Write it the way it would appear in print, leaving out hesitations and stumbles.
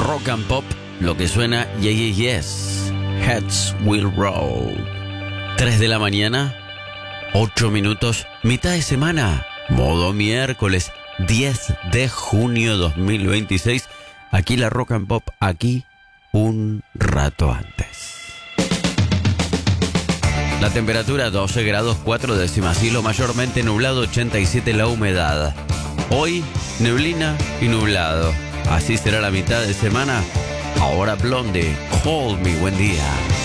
rock and pop, lo que suena Yeah Yeah Yes, Heads Will Roll. 3 de la mañana, 8 minutos, mitad de semana, modo miércoles, 10 de junio 2026. Aquí la rock and pop, aquí un rato antes. La temperatura 12 grados 4 décimas, cielo mayormente nublado, 87 la humedad. Hoy, neblina y nublado. Así será la mitad de semana. Ahora Blondie, Call Me, buen día.